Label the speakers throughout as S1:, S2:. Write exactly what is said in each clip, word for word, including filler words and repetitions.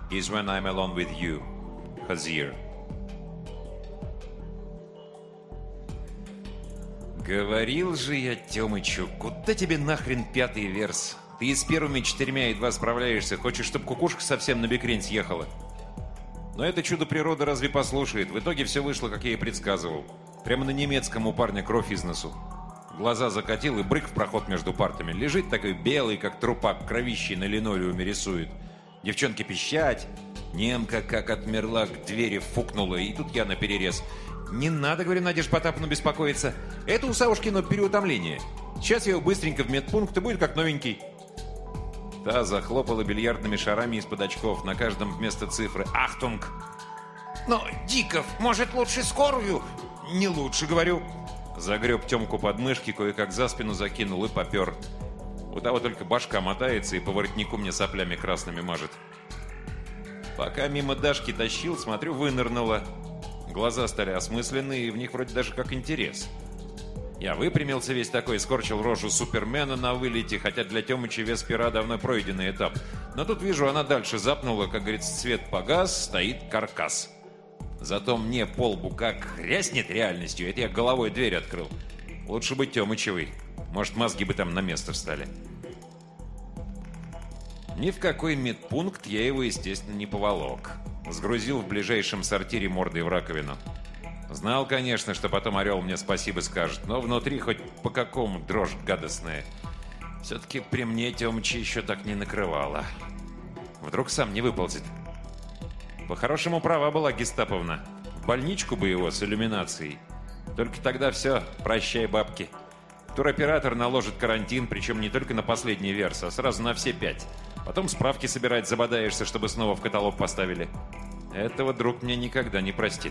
S1: is when I'm alone with you, Хазир. Говорил же я Тёмычу, куда тебе нахрен пятый верс? Ты и с первыми четырьмя едва справляешься, хочешь, чтобы кукушка совсем на бекрень съехала. Но это чудо природы разве послушает? В итоге все вышло, как я и предсказывал. Прямо на немецком у парня кровь из носу. Глаза закатил и брык в проход между партами. Лежит такой белый, как трупак, кровищей на линолеуме рисует. Девчонки пищать. Немка как отмерла, к двери фукнула, и тут я наперерез. «Не надо, — говорю, — Надежда Потаповна беспокоиться. Это у Савушкина переутомление. Сейчас я его быстренько в медпункт, и будет как новенький». Та захлопала бильярдными шарами из-под очков, на каждом вместо цифры «Ахтунг». «Но, Диков, может, лучше скорую?» «Не лучше, — говорю». Загреб Тёмку под мышки, кое-как за спину закинул и попер. У того только башка мотается и по воротнику мне соплями красными мажет. Пока мимо Дашки тащил, смотрю, вынырнула. Глаза стали осмысленные, и в них вроде даже как интерес. Я выпрямился весь такой, скорчил рожу супермена на вылете, хотя для Тёмыча вес пера давно пройденный этап. Но тут вижу, она дальше запнула, как говорится, свет погас, стоит каркас. Зато мне по лбу как хряснет реальностью, это я головой дверь открыл. Лучше бы Тёмычевой, может, мозги бы там на место встали. Ни в какой медпункт я его, естественно, не поволок. Сгрузил в ближайшем сортире мордой в раковину. Знал, конечно, что потом Орел мне спасибо скажет, но внутри хоть по какому дрожь гадостная. Все-таки при мне Тёмыча еще так не накрывало. Вдруг сам не выползет. По-хорошему права была Гестаповна. В больничку бы его с иллюминацией. Только тогда все, прощай, бабки. Туроператор наложит карантин, причем не только на последний верс, а сразу на все пять. Потом справки собирать забодаешься, чтобы снова в каталог поставили. Этого друг мне никогда не простит.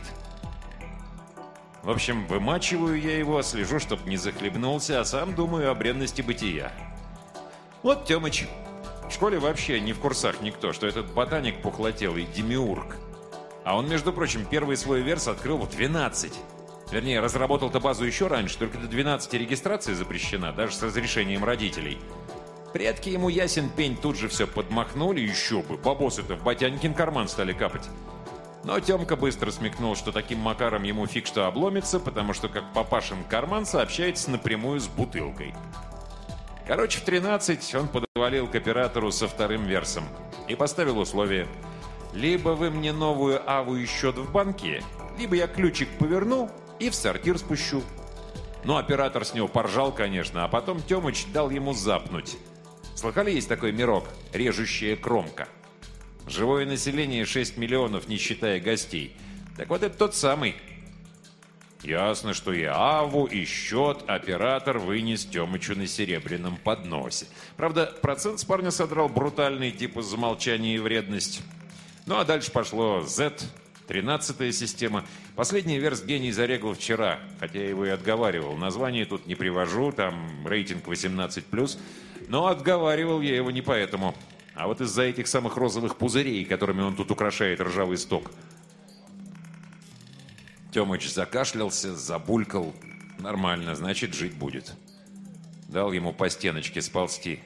S1: В общем, вымачиваю я его, слежу, чтоб не захлебнулся, а сам думаю о бренности бытия. Вот Тёмыч. В школе вообще не в курсах никто, что этот ботаник пухлотелый демиург. А он, между прочим, первый свой верс открыл в двенадцать. Вернее, разработал-то базу еще раньше, только до двенадцати регистрация запрещена, даже с разрешением родителей. Предки ему ясен пень тут же все подмахнули, еще бы, бабосы-то в Батянькин карман стали капать. Но Тёмка быстро смекнул, что таким макаром ему фиг что обломится, потому что как папашин карман сообщается напрямую с бутылкой. Короче, в тринадцать он подвалил к оператору со вторым версом и поставил условие: либо вы мне новую аву и счет в банке, либо я ключик поверну и в сортир спущу. Ну, оператор с него поржал, конечно, а потом Тёмыч дал ему запнуть. Слыхали, есть такой мирок — режущая кромка? Живое население шесть миллионов, не считая гостей. Так вот, это тот самый. Ясно, что и аву, и счет оператор вынес Тёмычу на серебряном подносе. Правда, процент с парня содрал брутальный, типа замолчание и вредность. Ну, а дальше пошло Z, тринадцатая система. Последний верс гений зарегал вчера, хотя я его и отговаривал. Название тут не привожу, там рейтинг восемнадцать плюс. Но отговаривал я его не поэтому, а вот из-за этих самых розовых пузырей, которыми он тут украшает ржавый сток. Тёмыч закашлялся, забулькал. Нормально, значит, жить будет. Дал ему по стеночке сползти.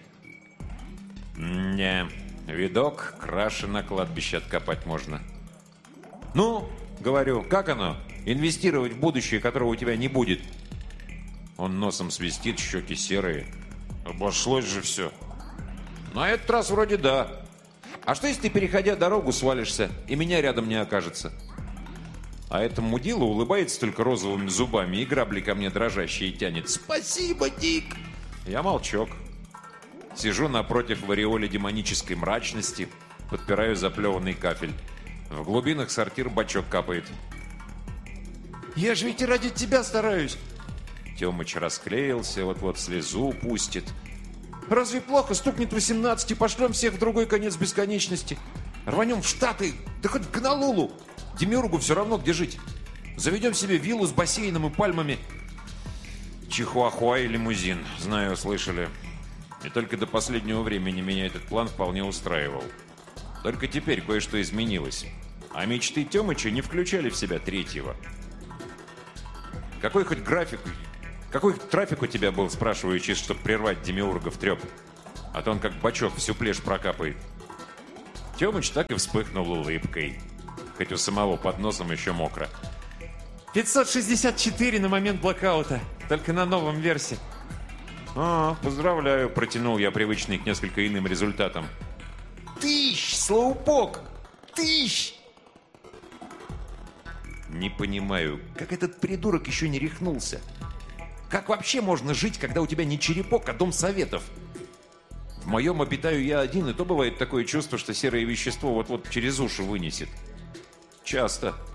S1: Не, видок краше на кладбище откопать можно. Ну, говорю, как оно? Инвестировать в будущее, которого у тебя не будет. Он носом свистит, щеки серые. Обошлось же все. На этот раз вроде да. А что, если ты, переходя дорогу, свалишься, и меня рядом не окажется? А это мудила улыбается только розовыми зубами и грабли ко мне дрожащие тянет. «Спасибо, Дик!» Я молчок. Сижу напротив в ореоле демонической мрачности, подпираю заплеванный кафель. В глубинах сортир бачок капает. «Я же ведь и ради тебя стараюсь!» Тёмыч расклеился, вот-вот слезу пустит. «Разве плохо? Стукнет восемнадцать и пошлем всех в другой конец бесконечности. Рванем в Штаты, да хоть в Гонолулу. Демиургу все равно где жить. Заведем себе виллу с бассейном и пальмами». Чихуахуа и лимузин, знаю, слышали. И только до последнего времени меня этот план вполне устраивал. Только теперь кое-что изменилось. А мечты Тёмыча не включали в себя третьего. Какой хоть график... Какой трафик у тебя был, спрашиваю, чисто, чтобы прервать демиурга в трёп? А то он как бачок всю плешь прокапает. Тёмыч так и вспыхнул улыбкой, хоть у самого под носом еще мокро.
S2: пятьсот шестьдесят четыре на момент блокаута, только на новом версии.
S1: «А, поздравляю», — протянул я, привычный к несколько иным результатам.
S2: Тыщ, слоупок! Тыщ!
S1: Не понимаю, как этот придурок еще не рехнулся? Как вообще можно жить, когда у тебя не черепок, а дом советов? В моем обитаю я один, и то бывает такое чувство, что серое вещество вот-вот через уши вынесет. Часто.